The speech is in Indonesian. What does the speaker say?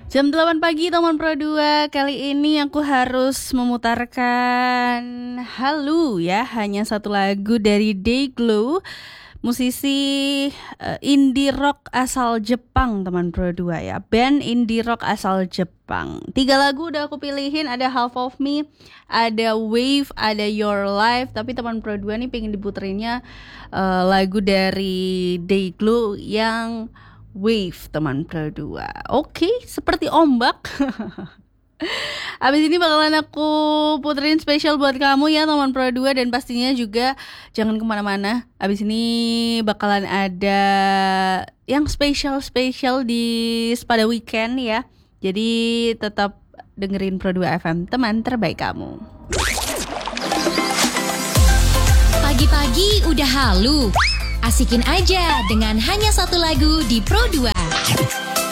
Jam 8 pagi teman Pro 2. Kali ini aku harus memutarkan Halu ya, hanya satu lagu dari Dayglow, musisi indie rock asal Jepang teman Pro 2 ya. Band indie rock asal Jepang. 3 lagu udah aku pilihin, ada Half of Me, ada Wave, ada Your Life. Tapi teman Pro 2 nih pengen diputerinnya lagu dari Dayglow yang Wave teman Pro 2. Oke, seperti ombak. Abis ini bakalan aku puterin spesial buat kamu ya teman Pro 2. Dan pastinya juga jangan kemana-mana. Abis ini bakalan ada yang spesial di pada weekend ya. Jadi tetap dengerin Pro 2 FM, teman terbaik kamu. Pagi-pagi udah halu. Asikin aja dengan hanya satu lagu di Pro 2.